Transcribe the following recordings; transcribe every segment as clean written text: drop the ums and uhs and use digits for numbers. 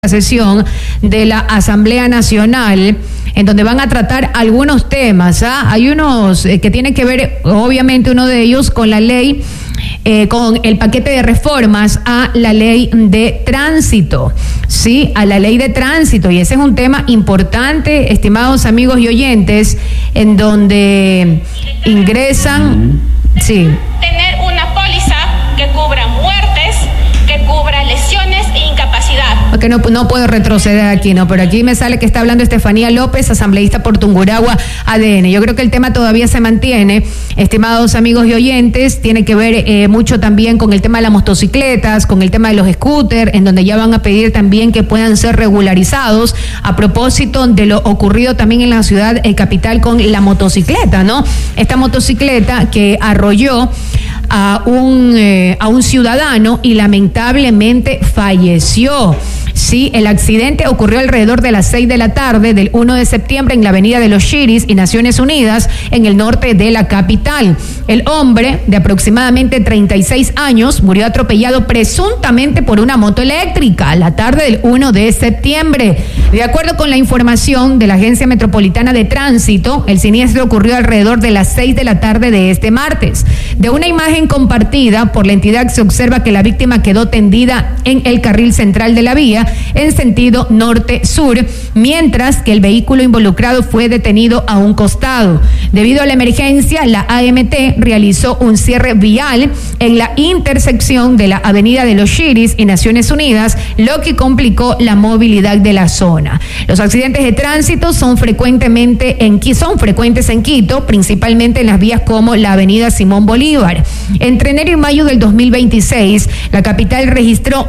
sesión de la Asamblea Nacional, en donde van a tratar algunos temas. Hay unos que tienen que ver, obviamente uno de ellos con la ley, con el paquete de reformas a la ley de tránsito, ¿sí? A la ley de tránsito, y ese es un tema importante, estimados amigos y oyentes, en donde ingresan, sí. Tener una póliza que cubra muertes, que cubra lesiones e incapacidad. Porque no puedo retroceder aquí, ¿no? Pero aquí me sale que está hablando Estefanía López, asambleísta por Tungurahua, ADN. Yo creo que el tema todavía se mantiene, estimados amigos y oyentes. Tiene que ver mucho también con el tema de las motocicletas, con el tema de los scooters, en donde ya van a pedir también que puedan ser regularizados a propósito de lo ocurrido también en la ciudad capital con la motocicleta, ¿no? Esta motocicleta que arrolló a un ciudadano y lamentablemente falleció. Sí, el accidente ocurrió alrededor de las 6 de la tarde del 1 de septiembre en la avenida de los Chiris y Naciones Unidas, en el norte de la capital. El hombre, de aproximadamente 36 años, murió atropellado presuntamente por una moto eléctrica la tarde del 1 de septiembre. De acuerdo con la información de la Agencia Metropolitana de Tránsito, el siniestro ocurrió alrededor de las 6 de la tarde de este martes. De una imagen compartida por la entidad se observa que la víctima quedó tendida en el carril central de la vía en sentido norte-sur, mientras que el vehículo involucrado fue detenido a un costado. Debido a la emergencia, la AMT realizó un cierre vial en la intersección de la avenida de los Chiris y Naciones Unidas, lo que complicó la movilidad de la zona. Los accidentes de tránsito son frecuentes en Quito, principalmente en las vías como la avenida Simón Bolívar. Entre enero y mayo del 2026, la capital registró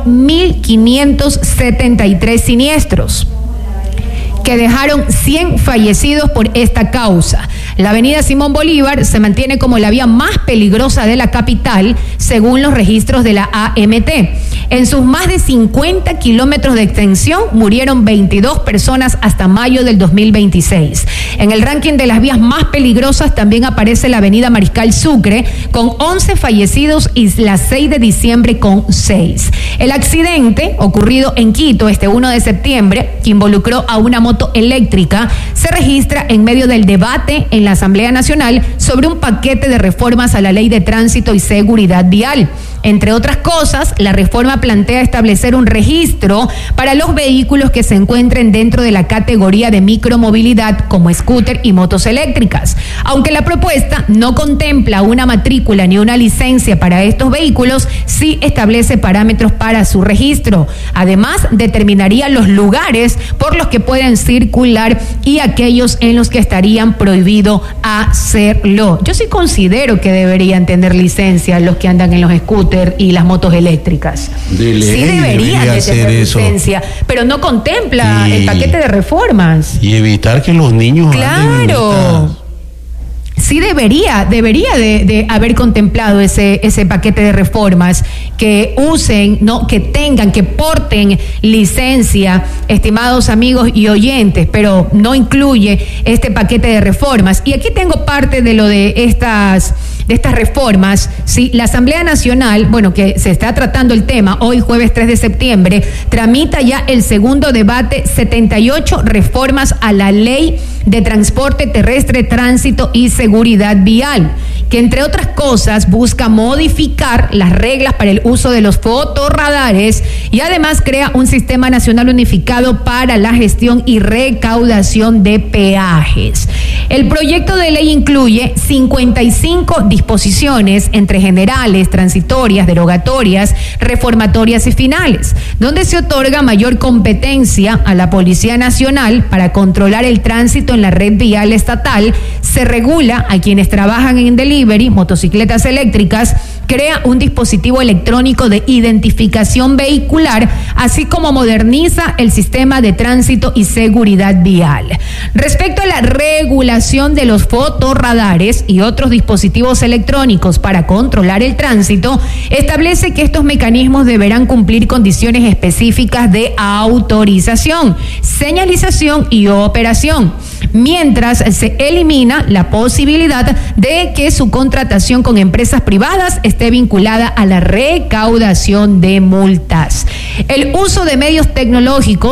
1.573 siniestros, que dejaron 100 fallecidos por esta causa. La avenida Simón Bolívar se mantiene como la vía más peligrosa de la capital, según los registros de la AMT. En sus más de 50 kilómetros de extensión, murieron 22 personas hasta mayo del 2026. En el ranking de las vías más peligrosas también aparece la avenida Mariscal Sucre, con 11 fallecidos, y la 6 de diciembre con 6. El accidente, ocurrido en Quito este 1 de septiembre, que involucró a una moto eléctrica, se registra en medio del debate en la Asamblea Nacional sobre un paquete de reformas a la ley de tránsito y seguridad vial. Entre otras cosas, la reforma plantea establecer un registro para los vehículos que se encuentren dentro de la categoría de micromovilidad, como scooter y motos eléctricas. Aunque la propuesta no contempla una matrícula ni una licencia para estos vehículos, sí establece parámetros para su registro. Además, determinaría los lugares por los que pueden circular y aquellos en los que estarían prohibido hacerlo. Yo sí considero que deberían tener licencia los que andan en los scooters y las motos eléctricas. Sí debería de tener licencia, pero no contempla el paquete de reformas. Y evitar que los niños claro. Sí debería de haber contemplado ese paquete de reformas, que usen, no, que tengan, que porten licencia, estimados amigos y oyentes, pero no incluye este paquete de reformas. Y aquí tengo parte de lo de estas reformas. Sí, la Asamblea Nacional, bueno, que se está tratando el tema hoy, jueves 3 de septiembre, tramita ya el segundo debate, 78 reformas a la ley de transporte terrestre, tránsito y seguridad vial, que entre otras cosas busca modificar las reglas para el uso de los fotorradares y además crea un sistema nacional unificado para la gestión y recaudación de peajes. El proyecto de ley incluye 55 disposiciones entre generales, transitorias, derogatorias, reformatorias y finales, donde se otorga mayor competencia a la Policía Nacional para controlar el tránsito en la red vial estatal, se regula a quienes trabajan en delivery, motocicletas eléctricas, crea un dispositivo electrónico de identificación vehicular, así como moderniza el sistema de tránsito y seguridad vial. Respecto a la regulación de los fotorradares y otros dispositivos electrónicos para controlar el tránsito, establece que estos mecanismos deberán cumplir condiciones específicas de autorización, señalización y operación. mientras se elimina la posibilidad de que su contratación con empresas privadas esté vinculada a la recaudación de multas. El uso de medios tecnológicos